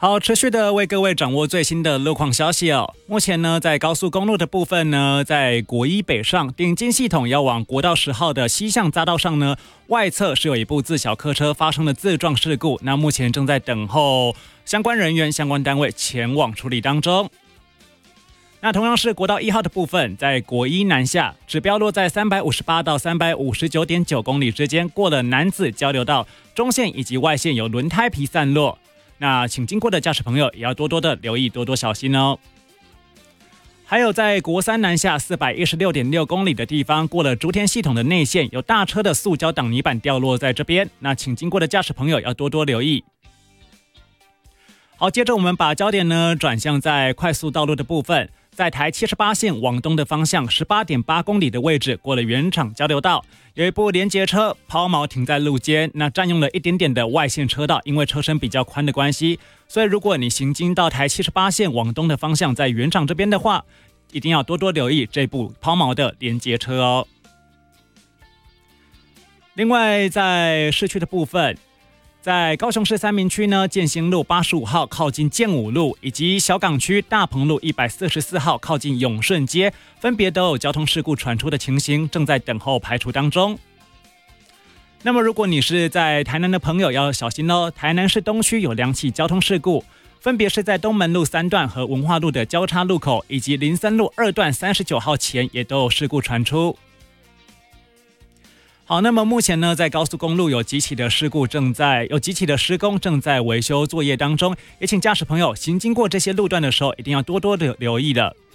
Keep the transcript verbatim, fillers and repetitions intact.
好，持续的为各位掌握最新的路况消息哦。目前呢，在高速公路的部分呢，在国一北上顶金系统要往国道十号的西向匝道上呢，外侧是有一部自小客车发生了自撞事故，那目前正在等候相关人员、相关单位前往处理当中。那同样是国道一号的部分，在国一南下，指标落在三百五十八到三百五十九点九公里之间，过了南子交流道，中线以及外线有轮胎皮散落。那请经过的驾驶朋友也要多多的留意，多多小心哦。还有在国三南下四百一十六点六公里的地方，过了竹田系统的内线，有大车的塑胶挡泥板掉落在这边，那请经过的驾驶朋友要多多留意。好，接着我们把焦点呢转向在快速道路的部分，在台七十八线往东的方向 十八点八公里的位置，过了原厂交流道，有一部连结车抛锚停在路肩，那占用了一点点的外线车道，因为车身比较宽的关系，所以如果你行经到台七十八线往东的方向，在原厂这边的话，一定要多多留意这部抛锚的连结车哦。另外在市区的部分，在高雄市三民区呢，建兴路八十五号靠近建武路，以及小港区大鹏路一百四十四号靠近永顺街，分别都有交通事故传出的情形，正在等候排除当中。那么如果你是在台南的朋友要小心哦，台南市东区有两起交通事故，分别是在东门路三段和文化路的交叉路口，以及林森路二段三十九号前也都有事故传出。好，那么目前呢，在高速公路有几起的事故正在有几起的施工正在维修作业当中，也请驾驶朋友行经过这些路段的时候，一定要多多的留意了。